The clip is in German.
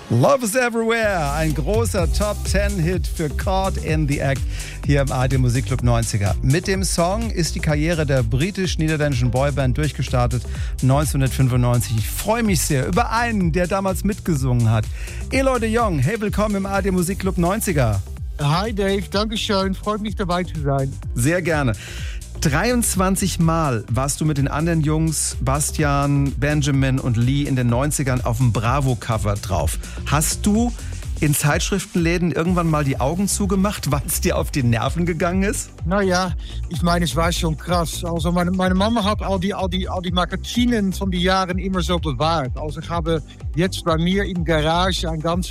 Love is Everywhere, ein großer Top-10-Hit für Caught in the Act hier im ARD Musikclub 90er. Mit dem Song ist die Karriere der britisch-niederländischen Boyband durchgestartet 1995. Ich freue mich sehr über einen, der damals mitgesungen hat. Eloy de Jong, hey, willkommen im ARD Musikclub 90er. Hi Dave, danke schön, freut mich dabei zu sein. Sehr gerne. 23 Mal warst du mit den anderen Jungs, Bastian, Benjamin und Lee, in den 90ern auf dem Bravo-Cover drauf. Hast du in Zeitschriftenläden irgendwann mal die Augen zugemacht, weil es dir auf die Nerven gegangen ist? Naja, ich meine, es war schon krass. Also meine Mama hat all die Magazinen von den Jahren immer so bewahrt. Also ich habe jetzt bei mir in Garage ein ganz